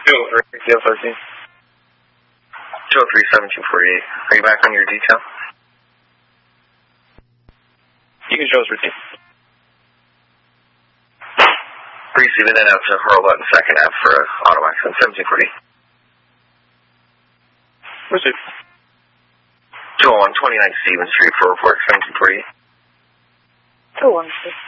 203, 1748. Are you back on your detail? You can show us routine. Receiving in out to Hurlbut and second half for auto accident, 1748. Proceed. 201, 29 Stevens Street for report, 1748. 216.